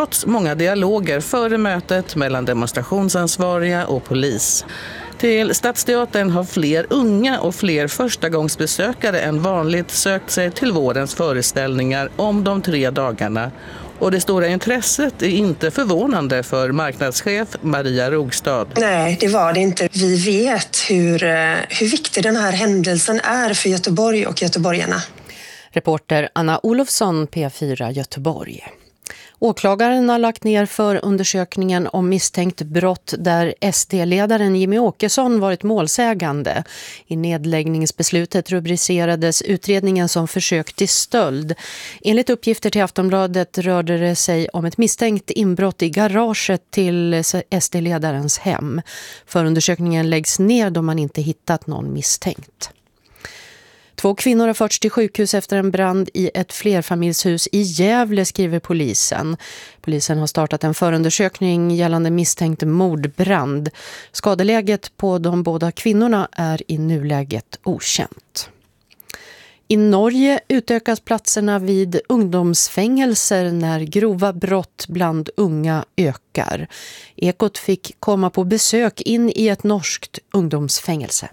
trots många dialoger före mötet mellan demonstrationsansvariga och polis. Till Stadsteatern har fler unga och fler förstagångsbesökare än vanligt sökt sig till vårens föreställningar om de 3 dagarna. Och det stora intresset är inte förvånande för marknadschef Maria Rogstad. Nej, det var det inte. Vi vet hur viktig den här händelsen är för Göteborg och göteborgarna. Reporter Anna Olofsson, P4 Göteborg. Åklagaren har lagt ner förundersökningen om misstänkt brott där SD-ledaren Jimmy Åkesson varit målsägande. I nedläggningsbeslutet rubricerades utredningen som försök till stöld. Enligt uppgifter till Aftonbladet rörde det sig om ett misstänkt inbrott i garaget till SD-ledarens hem. Förundersökningen läggs ner då man inte hittat någon misstänkt. 2 kvinnor har förts till sjukhus efter en brand i ett flerfamiljshus i Gävle, skriver polisen. Polisen har startat en förundersökning gällande misstänkt mordbrand. Skadeläget på de båda kvinnorna är i nuläget okänt. I Norge utökas platserna vid ungdomsfängelser när grova brott bland unga ökar. Ekot fick komma på besök in i ett norskt ungdomsfängelse.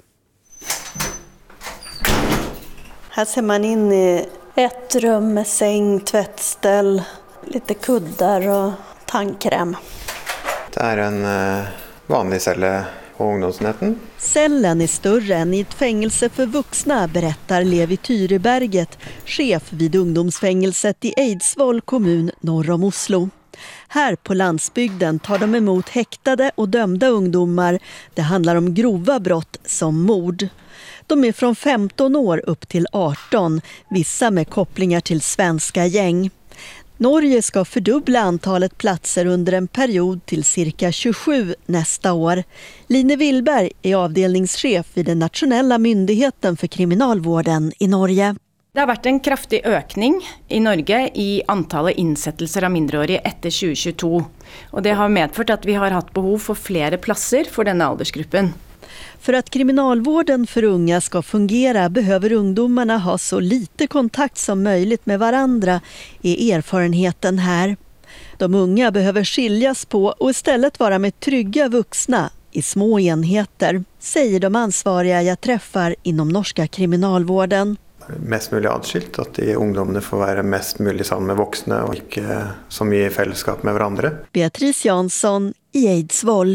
Här ser man in i ett rum med säng, tvättställ, lite kuddar och tandkräm. Det är en vanlig celle på ungdomsenheten. Cellen är större än i ett fängelse för vuxna, berättar Levi Tyreberget, chef vid ungdomsfängelset i Eidsvoll kommun norr om Oslo. Här på landsbygden tar de emot häktade och dömda ungdomar. Det handlar om grova brott som mord. De är från 15 år upp till 18, vissa med kopplingar till svenska gäng. Norge ska fördubbla antalet platser under en period till cirka 27 nästa år. Line Willberg är avdelningschef vid den nationella myndigheten för kriminalvården i Norge. Det har varit en kraftig ökning i Norge i antalet insättelser av mindreåriga efter 2022. Och det har medfört att vi har haft behov för flera platser för denna åldersgruppen. För att kriminalvården för unga ska fungera behöver ungdomarna ha så lite kontakt som möjligt med varandra, är erfarenheten här. De unga behöver skiljas på och istället vara med trygga vuxna i små enheter, säger de ansvariga jag träffar inom norska kriminalvården. Mest möjligt adskilt, att de ungdomarna får vara mest möjligt sammen med vuxna och inte så mycket i fällskap med varandra. Beatrice Jansson i Eidsvoll.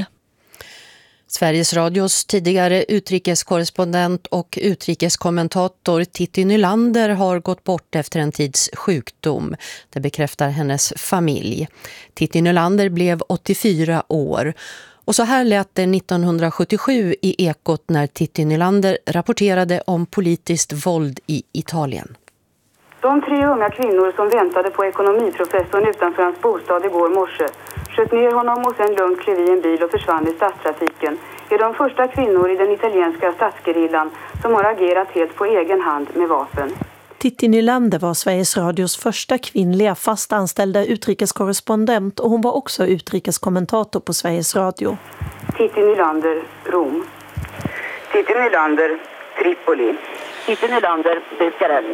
Sveriges Radios tidigare utrikeskorrespondent och utrikeskommentator Titti Nylander har gått bort efter en tids sjukdom. Det bekräftar hennes familj. Titti Nylander blev 84 år. Och så här lät det 1977 i Ekot när Titti Nylander rapporterade om politiskt våld i Italien. De 3 unga kvinnor som väntade på ekonomiprofessorn utanför hans bostad igår morse sköt ner honom och sen lugnt klev i en bil och försvann i stadstrafiken är de första kvinnor i den italienska statsgerillan som har agerat helt på egen hand med vapen. Titti Nylander var Sveriges Radios första kvinnliga fast anställda utrikeskorrespondent och hon var också utrikeskommentator på Sveriges Radio. Titti Nylander, Rom. Titti Nylander, Tripoli. Titti Nylander, Bukarest.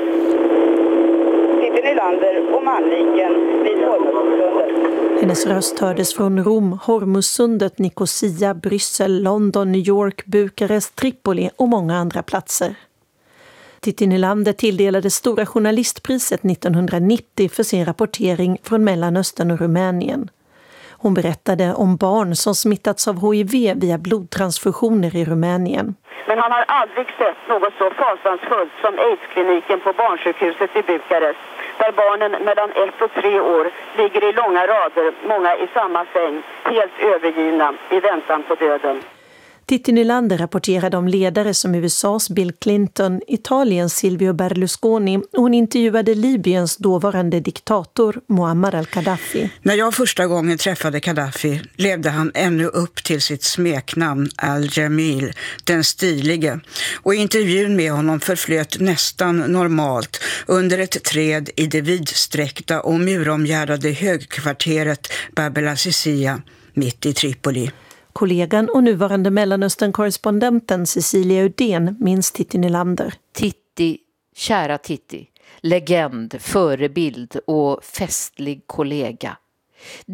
Titti Nylander och Mannviken vid Hormuzsundet. Hennes röst hördes från Rom, Hormuzsundet, Nicosia, Bryssel, London, New York, Bukarest, Tripoli och många andra platser. Titti Nylander tilldelades Stora journalistpriset 1990 för sin rapportering från Mellanöstern och Rumänien. Hon berättade om barn som smittats av HIV via blodtransfusioner i Rumänien. Men han har aldrig sett något så fasansfullt som AIDS-kliniken på barnsjukhuset i Bukarest. Där barnen mellan 1 och 3 år ligger i långa rader, många i samma säng, helt övergivna i väntan på döden. Titti Nylander rapporterade om ledare som USAs Bill Clinton, Italiens Silvio Berlusconi och hon intervjuade Libyens dåvarande diktator Muammar al-Gaddafi. När jag första gången träffade Gaddafi levde han ännu upp till sitt smeknamn Al-Jamil, den stilige. Och intervjun med honom förflöt nästan normalt under ett träd i det vidsträckta och muromgärdade högkvarteret Bab el-Azizia mitt i Tripoli. Kollegan och nuvarande Mellanöstern-korrespondenten Cecilia Udén minns Titti Nylander. Titti, kära Titti, legend, förebild och festlig kollega.